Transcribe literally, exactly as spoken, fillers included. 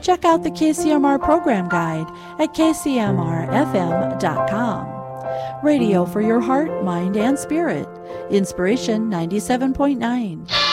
check out the K C M R program guide at k c m r f m dot com. Radio for your heart, mind, and spirit. Inspiration ninety-seven point nine.